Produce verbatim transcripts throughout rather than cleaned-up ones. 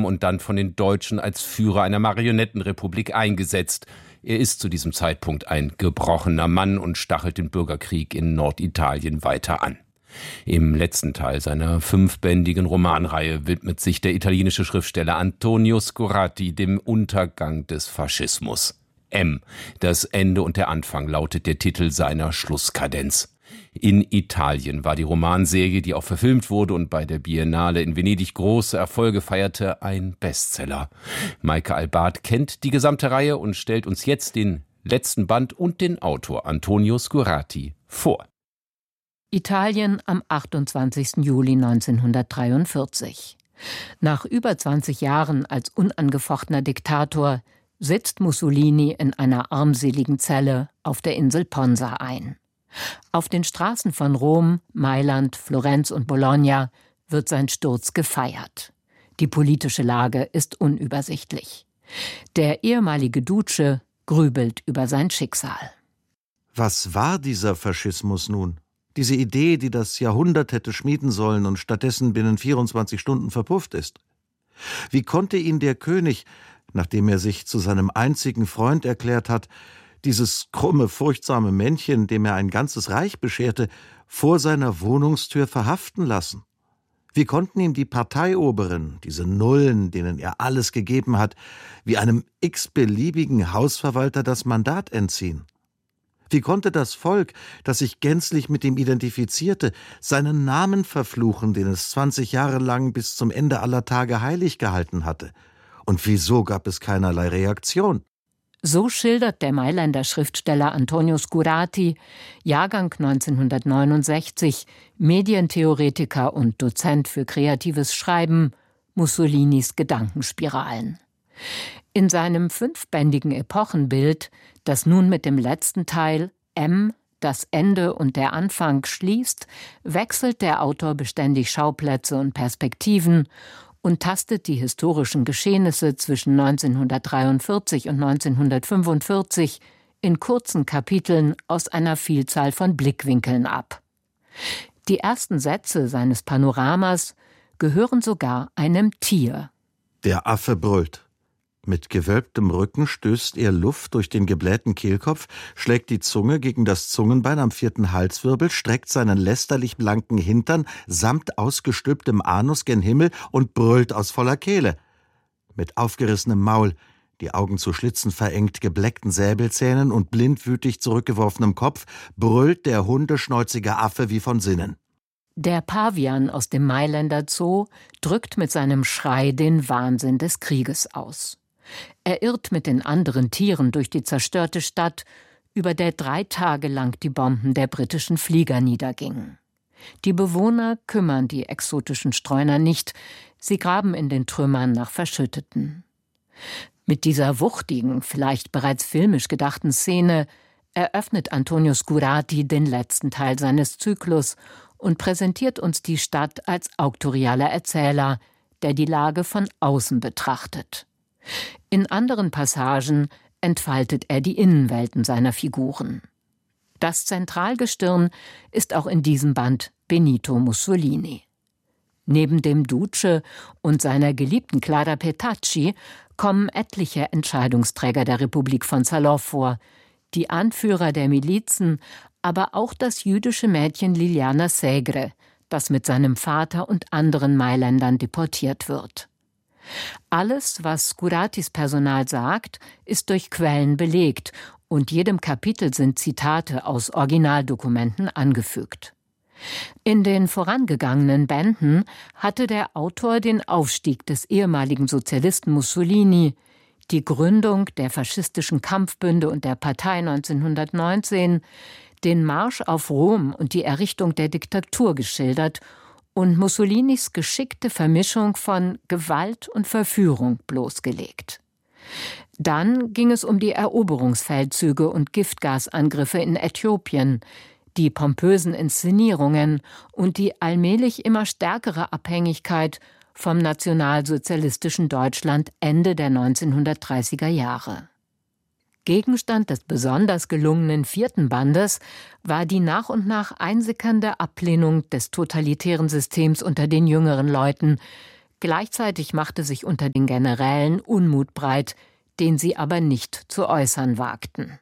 übernommen und dann von den Deutschen als Führer einer Marionettenrepublik eingesetzt. Er ist zu diesem Zeitpunkt ein gebrochener Mann und stachelt den Bürgerkrieg in Norditalien weiter an. Im letzten Teil seiner fünfbändigen Romanreihe widmet sich der italienische Schriftsteller Antonio Scorati dem Untergang des Faschismus. M. Das Ende und der Anfang lautet der Titel seiner Schlusskadenz. In Italien war die Romanserie, die auch verfilmt wurde und bei der Biennale in Venedig große Erfolge feierte, ein Bestseller. Maike Albart kennt die gesamte Reihe und stellt uns jetzt den letzten Band und den Autor Antonio Scorati vor. Italien am achtundzwanzigsten Juli neunzehnhundertdreiundvierzig. Nach über zwanzig Jahren als unangefochtener Diktator sitzt Mussolini in einer armseligen Zelle auf der Insel Ponza ein. Auf den Straßen von Rom, Mailand, Florenz und Bologna wird sein Sturz gefeiert. Die politische Lage ist unübersichtlich. Der ehemalige Duce grübelt über sein Schicksal. Was war dieser Faschismus nun? Diese Idee, die das Jahrhundert hätte schmieden sollen und stattdessen binnen vierundzwanzig Stunden verpufft ist. Wie konnte ihn der König, nachdem er sich zu seinem einzigen Freund erklärt hat, dieses krumme, furchtsame Männchen, dem er ein ganzes Reich bescherte, vor seiner Wohnungstür verhaften lassen? Wie konnten ihm die Parteioberen, diese Nullen, denen er alles gegeben hat, wie einem x-beliebigen Hausverwalter das Mandat entziehen? Wie konnte das Volk, das sich gänzlich mit ihm identifizierte, seinen Namen verfluchen, den es zwanzig Jahre lang bis zum Ende aller Tage heilig gehalten hatte? Und wieso gab es keinerlei Reaktion? So schildert der Mailänder Schriftsteller Antonio Scorati, Jahrgang neunzehnhundertneunundsechzig, Medientheoretiker und Dozent für kreatives Schreiben, Mussolinis Gedankenspiralen. In seinem fünfbändigen Epochenbild, das nun mit dem letzten Teil M, das Ende und der Anfang schließt, wechselt der Autor beständig Schauplätze und Perspektiven und tastet die historischen Geschehnisse zwischen neunzehnhundertdreiundvierzig und neunzehnhundertfünfundvierzig in kurzen Kapiteln aus einer Vielzahl von Blickwinkeln ab. Die ersten Sätze seines Panoramas gehören sogar einem Tier. Der Affe brüllt. Mit gewölbtem Rücken stößt er Luft durch den geblähten Kehlkopf, schlägt die Zunge gegen das Zungenbein am vierten Halswirbel, streckt seinen lästerlich blanken Hintern samt ausgestülptem Anus gen Himmel und brüllt aus voller Kehle. Mit aufgerissenem Maul, die Augen zu Schlitzen verengt, gebleckten Säbelzähnen und blindwütig zurückgeworfenem Kopf, brüllt der hundeschnäuzige Affe wie von Sinnen. Der Pavian aus dem Mailänder Zoo drückt mit seinem Schrei den Wahnsinn des Krieges aus. Er irrt mit den anderen Tieren durch die zerstörte Stadt, über der drei Tage lang die Bomben der britischen Flieger niedergingen. Die Bewohner kümmern die exotischen Streuner nicht, sie graben in den Trümmern nach Verschütteten. Mit dieser wuchtigen, vielleicht bereits filmisch gedachten Szene eröffnet Antonio Scorati den letzten Teil seines Zyklus und präsentiert uns die Stadt als auktorialer Erzähler, der die Lage von außen betrachtet. In anderen Passagen entfaltet er die Innenwelten seiner Figuren. Das Zentralgestirn ist auch in diesem Band Benito Mussolini. Neben dem Duce und seiner geliebten Clara Petacci kommen etliche Entscheidungsträger der Republik von Salò vor, die Anführer der Milizen, aber auch das jüdische Mädchen Liliana Segre, das mit seinem Vater und anderen Mailändern deportiert wird. Alles, was Scoratis Personal sagt, ist durch Quellen belegt und jedem Kapitel sind Zitate aus Originaldokumenten angefügt. In den vorangegangenen Bänden hatte der Autor den Aufstieg des ehemaligen Sozialisten Mussolini, die Gründung der faschistischen Kampfbünde und der Partei neunzehnhundertneunzehn, den Marsch auf Rom und die Errichtung der Diktatur geschildert und Mussolinis geschickte Vermischung von Gewalt und Verführung bloßgelegt. Dann ging es um die Eroberungsfeldzüge und Giftgasangriffe in Äthiopien, die pompösen Inszenierungen und die allmählich immer stärkere Abhängigkeit vom nationalsozialistischen Deutschland Ende der neunzehnhundertdreißiger Jahre. Gegenstand des besonders gelungenen vierten Bandes war die nach und nach einsickernde Ablehnung des totalitären Systems unter den jüngeren Leuten, Gleichzeitig machte sich unter den Generälen Unmut breit, den sie aber nicht zu äußern wagten.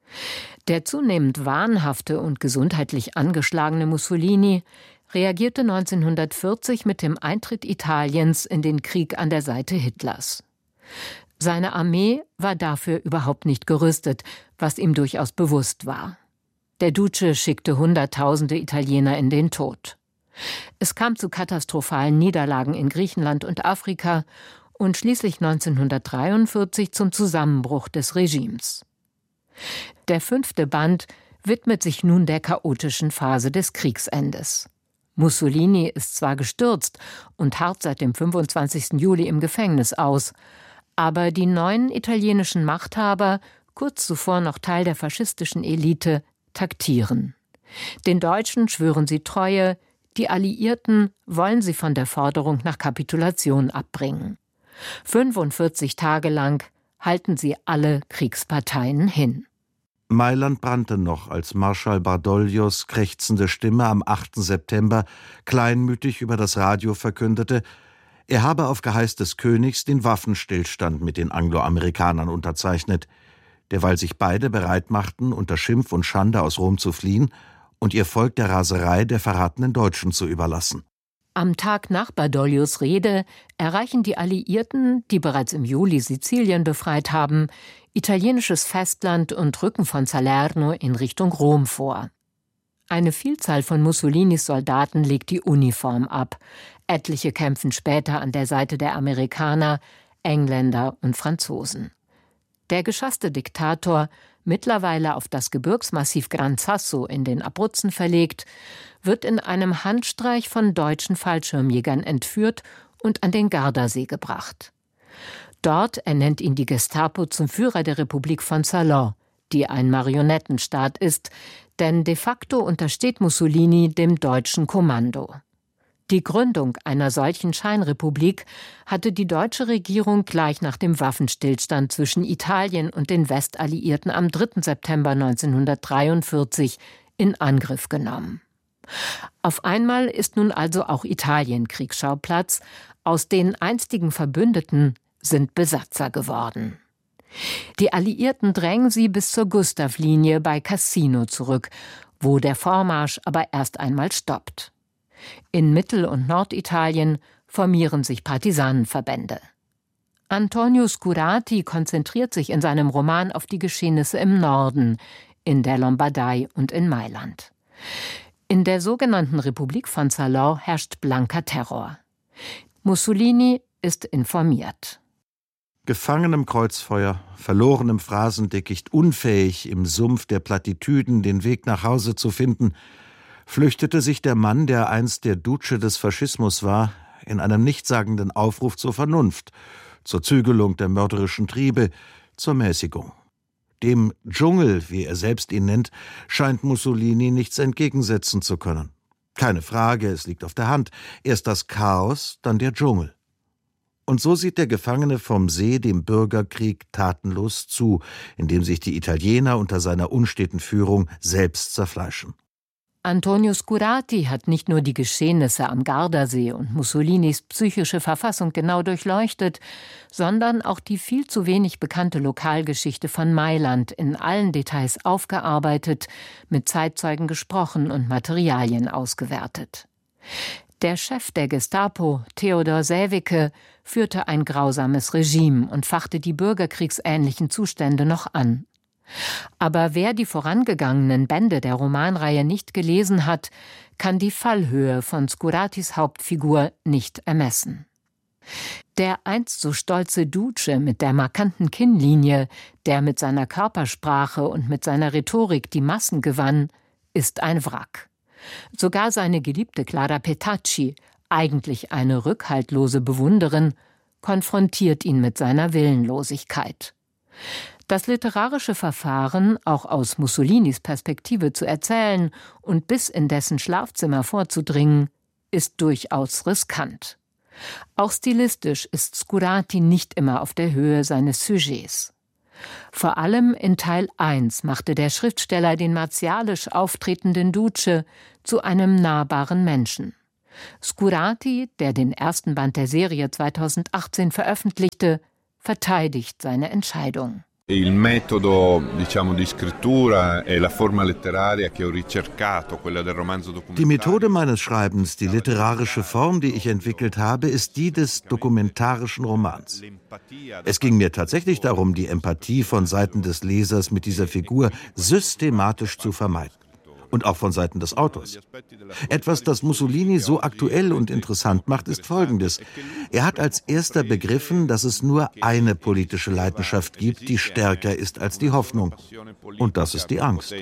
Der zunehmend wahnhafte und gesundheitlich angeschlagene Mussolini reagierte neunzehnhundertvierzig mit dem Eintritt Italiens in den Krieg an der Seite Hitlers. Seine Armee war dafür überhaupt nicht gerüstet, was ihm durchaus bewusst war. Der Duce schickte Hunderttausende Italiener in den Tod. Es kam zu katastrophalen Niederlagen in Griechenland und Afrika und schließlich neunzehnhundertdreiundvierzig zum Zusammenbruch des Regimes. Der fünfte Band widmet sich nun der chaotischen Phase des Kriegsendes. Mussolini ist zwar gestürzt und harrt seit dem fünfundzwanzigsten Juli im Gefängnis aus, aber die neuen italienischen Machthaber, kurz zuvor noch Teil der faschistischen Elite, taktieren. Den Deutschen schwören sie Treue, die Alliierten wollen sie von der Forderung nach Kapitulation abbringen. fünfundvierzig Tage lang halten sie alle Kriegsparteien hin. Mailand brannte noch, als Marschall Badoglios krächzende Stimme am achten September kleinmütig über das Radio verkündete, er habe auf Geheiß des Königs den Waffenstillstand mit den Angloamerikanern unterzeichnet, derweil sich beide bereit machten, unter Schimpf und Schande aus Rom zu fliehen und ihr Volk der Raserei der verratenen Deutschen zu überlassen. Am Tag nach Badoglios Rede erreichen die Alliierten, die bereits im Juli Sizilien befreit haben, italienisches Festland und rücken von Salerno in Richtung Rom vor. Eine Vielzahl von Mussolinis Soldaten legt die Uniform ab. Etliche kämpfen später an der Seite der Amerikaner, Engländer und Franzosen. Der geschasste Diktator, mittlerweile auf das Gebirgsmassiv Gran Sasso in den Abruzzen verlegt, wird in einem Handstreich von deutschen Fallschirmjägern entführt und an den Gardasee gebracht. Dort ernennt ihn die Gestapo zum Führer der Republik von Salò, die ein Marionettenstaat ist, denn de facto untersteht Mussolini dem deutschen Kommando. Die Gründung einer solchen Scheinrepublik hatte die deutsche Regierung gleich nach dem Waffenstillstand zwischen Italien und den Westalliierten am dritten September neunzehnhundertdreiundvierzig in Angriff genommen. Auf einmal ist nun also auch Italien Kriegsschauplatz, aus den einstigen Verbündeten sind Besatzer geworden. Die Alliierten drängen sie bis zur Gustavlinie bei Cassino zurück, wo der Vormarsch aber erst einmal stoppt. In Mittel- und Norditalien formieren sich Partisanenverbände. Antonio Scurati konzentriert sich in seinem Roman auf die Geschehnisse im Norden, in der Lombardei und in Mailand. In der sogenannten Republik von Salò herrscht blanker Terror. Mussolini ist informiert. Gefangen im Kreuzfeuer, verloren im Phrasendickicht, unfähig im Sumpf der Plattitüden den Weg nach Hause zu finden, flüchtete sich der Mann, der einst der Duce des Faschismus war, in einem nichtssagenden Aufruf zur Vernunft, zur Zügelung der mörderischen Triebe, zur Mäßigung. Dem Dschungel, wie er selbst ihn nennt, scheint Mussolini nichts entgegensetzen zu können. Keine Frage, es liegt auf der Hand. Erst das Chaos, dann der Dschungel. Und so sieht der Gefangene vom See dem Bürgerkrieg tatenlos zu, indem sich die Italiener unter seiner unsteten Führung selbst zerfleischen. Antonio Scurati hat nicht nur die Geschehnisse am Gardasee und Mussolinis psychische Verfassung genau durchleuchtet, sondern auch die viel zu wenig bekannte Lokalgeschichte von Mailand in allen Details aufgearbeitet, mit Zeitzeugen gesprochen und Materialien ausgewertet. Der Chef der Gestapo, Theodor Säwicke, führte ein grausames Regime und fachte die bürgerkriegsähnlichen Zustände noch an. Aber wer die vorangegangenen Bände der Romanreihe nicht gelesen hat, kann die Fallhöhe von Scuratis Hauptfigur nicht ermessen. Der einst so stolze Duce mit der markanten Kinnlinie, der mit seiner Körpersprache und mit seiner Rhetorik die Massen gewann, ist ein Wrack. Sogar seine geliebte Clara Petacci, eigentlich eine rückhaltlose Bewunderin, konfrontiert ihn mit seiner Willenlosigkeit. Das literarische Verfahren, auch aus Mussolinis Perspektive zu erzählen und bis in dessen Schlafzimmer vorzudringen, ist durchaus riskant. Auch stilistisch ist Scurati nicht immer auf der Höhe seines Sujets. Vor allem in Teil eins machte der Schriftsteller den martialisch auftretenden Duce zu einem nahbaren Menschen. Scurati, der den ersten Band der Serie zweitausendachtzehn veröffentlichte, verteidigt seine Entscheidung. Il metodo, diciamo, di scrittura e la forma letteraria che ho ricercato, quella del romanzo documentario. Die Methode meines Schreibens, die literarische Form, die ich entwickelt habe, ist die des dokumentarischen Romans. Es ging mir tatsächlich darum, die Empathie von Seiten des Lesers mit dieser Figur systematisch zu vermeiden. Und auch von Seiten des Autors. Etwas, das Mussolini so aktuell und interessant macht, ist Folgendes. Er hat als erster begriffen, dass es nur eine politische Leidenschaft gibt, die stärker ist als die Hoffnung. Und das ist die Angst.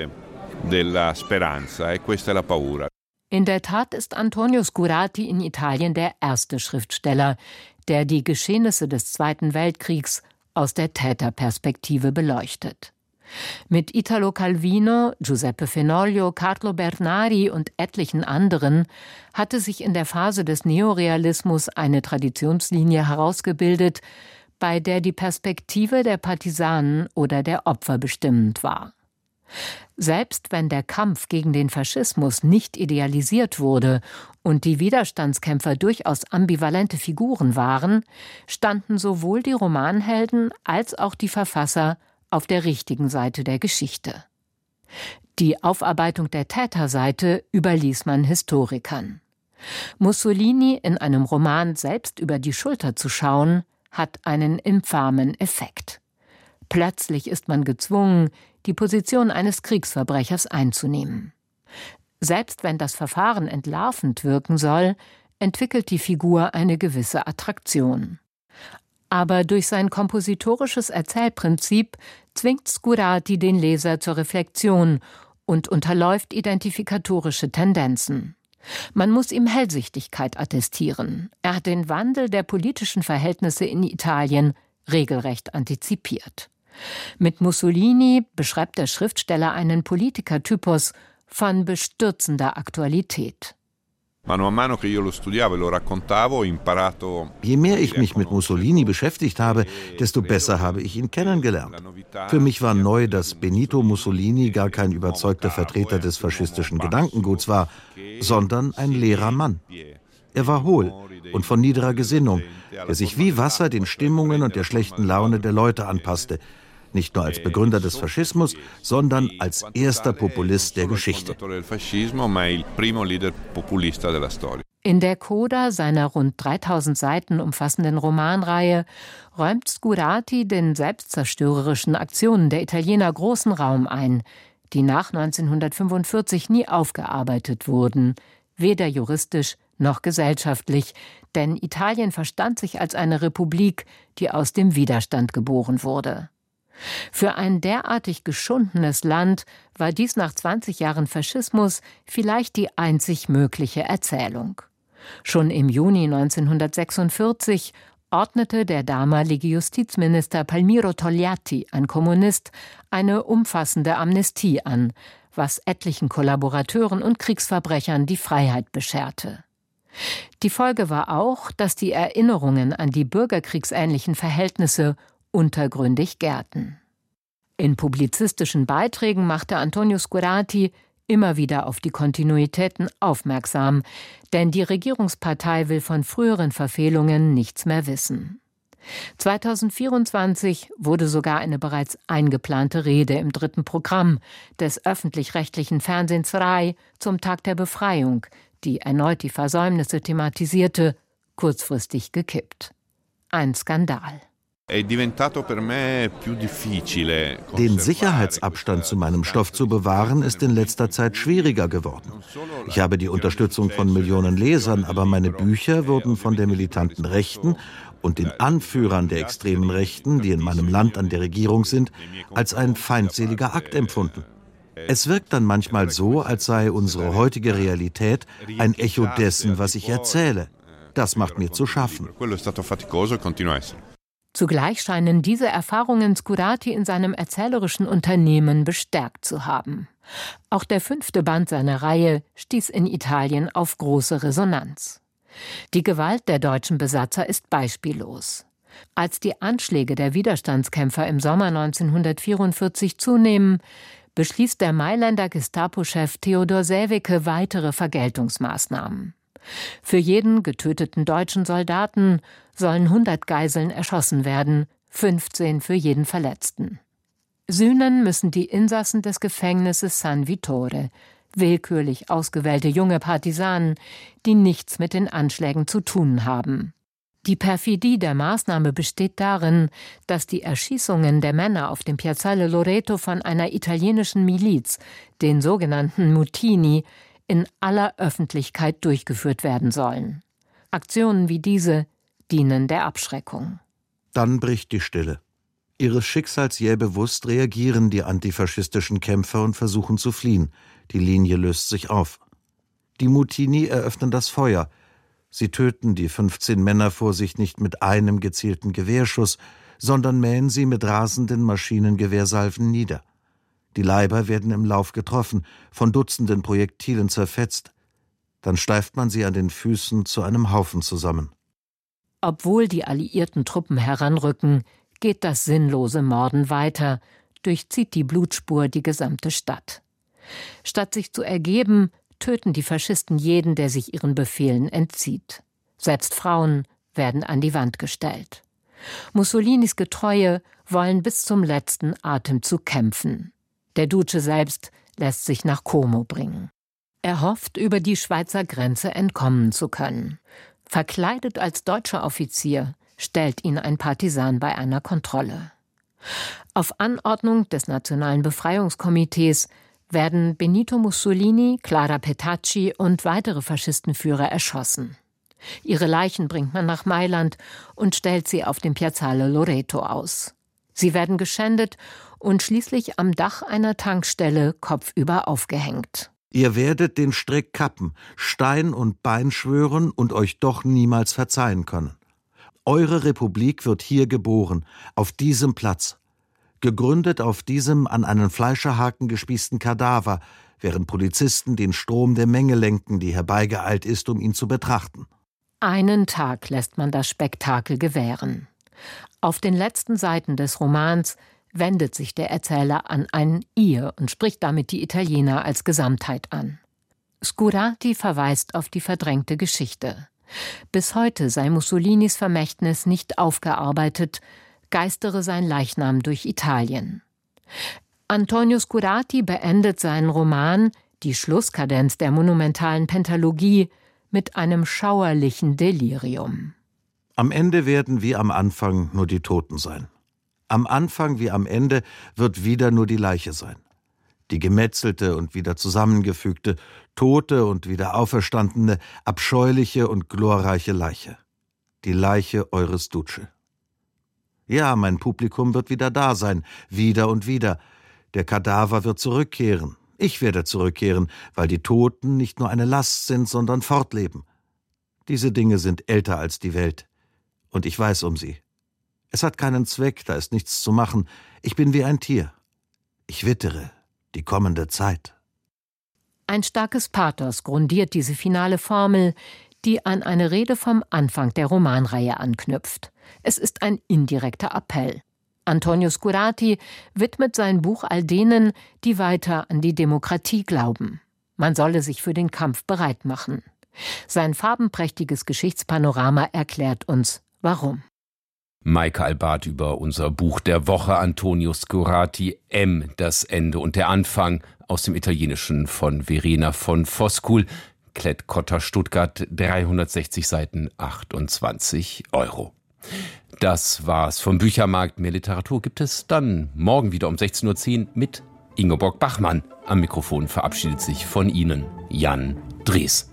In der Tat ist Antonio Scurati in Italien der erste Schriftsteller, der die Geschehnisse des Zweiten Weltkriegs aus der Täterperspektive beleuchtet. Mit Italo Calvino, Giuseppe Fenoglio, Carlo Bernari und etlichen anderen hatte sich in der Phase des Neorealismus eine Traditionslinie herausgebildet, bei der die Perspektive der Partisanen oder der Opfer bestimmend war. Selbst wenn der Kampf gegen den Faschismus nicht idealisiert wurde und die Widerstandskämpfer durchaus ambivalente Figuren waren, standen sowohl die Romanhelden als auch die Verfasser auf der richtigen Seite der Geschichte. Die Aufarbeitung der Täterseite überließ man Historikern. Mussolini in einem Roman selbst über die Schulter zu schauen, hat einen infamen Effekt. Plötzlich ist man gezwungen, die Position eines Kriegsverbrechers einzunehmen. Selbst wenn das Verfahren entlarvend wirken soll, entwickelt die Figur eine gewisse Attraktion. Aber durch sein kompositorisches Erzählprinzip zwingt Scurati den Leser zur Reflexion und unterläuft identifikatorische Tendenzen. Man muss ihm Hellsichtigkeit attestieren. Er hat den Wandel der politischen Verhältnisse in Italien regelrecht antizipiert. Mit Mussolini beschreibt der Schriftsteller einen Politikertypus von bestürzender Aktualität. Je mehr ich mich mit Mussolini beschäftigt habe, desto besser habe ich ihn kennengelernt. Für mich war neu, dass Benito Mussolini gar kein überzeugter Vertreter des faschistischen Gedankenguts war, sondern ein leerer Mann. Er war hohl und von niederer Gesinnung, der sich wie Wasser den Stimmungen und der schlechten Laune der Leute anpasste. Nicht nur als Begründer des Faschismus, sondern als erster Populist der Geschichte. In der Coda seiner rund dreitausend Seiten umfassenden Romanreihe räumt Scurati den selbstzerstörerischen Aktionen der Italiener großen Raum ein, die nach neunzehnhundertfünfundvierzig nie aufgearbeitet wurden, weder juristisch noch gesellschaftlich, denn Italien verstand sich als eine Republik, die aus dem Widerstand geboren wurde. Für ein derartig geschundenes Land war dies nach zwanzig Jahren Faschismus vielleicht die einzig mögliche Erzählung. Schon im Juni neunzehnhundertsechsundvierzig ordnete der damalige Justizminister Palmiro Togliatti, ein Kommunist, eine umfassende Amnestie an, was etlichen Kollaborateuren und Kriegsverbrechern die Freiheit bescherte. Die Folge war auch, dass die Erinnerungen an die bürgerkriegsähnlichen Verhältnisse untergründig gärten. In publizistischen Beiträgen machte Antonio Scurati immer wieder auf die Kontinuitäten aufmerksam, denn die Regierungspartei will von früheren Verfehlungen nichts mehr wissen. zweitausendvierundzwanzig wurde sogar eine bereits eingeplante Rede im dritten Programm des öffentlich-rechtlichen Fernsehens Rai zum Tag der Befreiung, die erneut die Versäumnisse thematisierte, kurzfristig gekippt. Ein Skandal. Den Sicherheitsabstand zu meinem Stoff zu bewahren, ist in letzter Zeit schwieriger geworden. Ich habe die Unterstützung von Millionen Lesern, aber meine Bücher wurden von der militanten Rechten und den Anführern der extremen Rechten, die in meinem Land an der Regierung sind, als ein feindseliger Akt empfunden. Es wirkt dann manchmal so, als sei unsere heutige Realität ein Echo dessen, was ich erzähle. Das macht mir zu schaffen. Zugleich scheinen diese Erfahrungen Scurati in seinem erzählerischen Unternehmen bestärkt zu haben. Auch der fünfte Band seiner Reihe stieß in Italien auf große Resonanz. Die Gewalt der deutschen Besatzer ist beispiellos. Als die Anschläge der Widerstandskämpfer im Sommer neunzehnhundertvierundvierzig zunehmen, beschließt der Mailänder Gestapo-Chef Theodor Säwicke weitere Vergeltungsmaßnahmen. Für jeden getöteten deutschen Soldaten sollen hundert Geiseln erschossen werden, fünfzehn für jeden Verletzten. Sühnen müssen die Insassen des Gefängnisses San Vittore, willkürlich ausgewählte junge Partisanen, die nichts mit den Anschlägen zu tun haben. Die Perfidie der Maßnahme besteht darin, dass die Erschießungen der Männer auf dem Piazzale Loreto von einer italienischen Miliz, den sogenannten Mutini, in aller Öffentlichkeit durchgeführt werden sollen. Aktionen wie diese dienen der Abschreckung. Dann bricht die Stille. Ihres Schicksals jäh bewusst reagieren die antifaschistischen Kämpfer und versuchen zu fliehen. Die Linie löst sich auf. Die Mutini eröffnen das Feuer. Sie töten die fünfzehn Männer vor sich nicht mit einem gezielten Gewehrschuss, sondern mähen sie mit rasenden Maschinengewehrsalven nieder. Die Leiber werden im Lauf getroffen, von Dutzenden Projektilen zerfetzt. Dann steift man sie an den Füßen zu einem Haufen zusammen. Obwohl die alliierten Truppen heranrücken, geht das sinnlose Morden weiter, durchzieht die Blutspur die gesamte Stadt. Statt sich zu ergeben, töten die Faschisten jeden, der sich ihren Befehlen entzieht. Selbst Frauen werden an die Wand gestellt. Mussolinis Getreue wollen bis zum letzten Atemzug kämpfen. Der Duce selbst lässt sich nach Como bringen. Er hofft, über die Schweizer Grenze entkommen zu können. Verkleidet als deutscher Offizier stellt ihn ein Partisan bei einer Kontrolle. Auf Anordnung des Nationalen Befreiungskomitees werden Benito Mussolini, Clara Petacci und weitere Faschistenführer erschossen. Ihre Leichen bringt man nach Mailand und stellt sie auf dem Piazzale Loreto aus. Sie werden geschändet und schließlich am Dach einer Tankstelle kopfüber aufgehängt. Ihr werdet den Strick kappen, Stein und Bein schwören und euch doch niemals verzeihen können. Eure Republik wird hier geboren, auf diesem Platz. Gegründet auf diesem an einen Fleischerhaken gespießten Kadaver, während Polizisten den Strom der Menge lenken, die herbeigeeilt ist, um ihn zu betrachten. Einen Tag lässt man das Spektakel gewähren. Auf den letzten Seiten des Romans wendet sich der Erzähler an ein Ihr und spricht damit die Italiener als Gesamtheit an. Skurati verweist auf die verdrängte Geschichte. Bis heute sei Mussolinis Vermächtnis nicht aufgearbeitet, geistere sein Leichnam durch Italien. Antonio Skurati beendet seinen Roman, die Schlusskadenz der monumentalen Pentalogie, mit einem schauerlichen Delirium. Am Ende werden wie am Anfang nur die Toten sein. Am Anfang wie am Ende wird wieder nur die Leiche sein. Die gemetzelte und wieder zusammengefügte, tote und wieder auferstandene, abscheuliche und glorreiche Leiche. Die Leiche eures Duce. Ja, mein Publikum wird wieder da sein, wieder und wieder. Der Kadaver wird zurückkehren. Ich werde zurückkehren, weil die Toten nicht nur eine Last sind, sondern fortleben. Diese Dinge sind älter als die Welt. Und ich weiß um sie. Es hat keinen Zweck, da ist nichts zu machen. Ich bin wie ein Tier. Ich wittere die kommende Zeit. Ein starkes Pathos grundiert diese finale Formel, die an eine Rede vom Anfang der Romanreihe anknüpft. Es ist ein indirekter Appell. Antonio Skurati widmet sein Buch all denen, die weiter an die Demokratie glauben. Man solle sich für den Kampf bereit machen. Sein farbenprächtiges Geschichtspanorama erklärt uns, warum. Maike Albart über unser Buch der Woche, Antonio Skurati, M, das Ende und der Anfang, aus dem Italienischen von Verena von Voskuhl, Klett-Cotta, Stuttgart, dreihundertsechzig Seiten, achtundzwanzig Euro. Das war's vom Büchermarkt. Mehr Literatur gibt es dann morgen wieder um sechzehn Uhr zehn mit Ingeborg Bachmann. Am Mikrofon verabschiedet sich von Ihnen Jan Drees.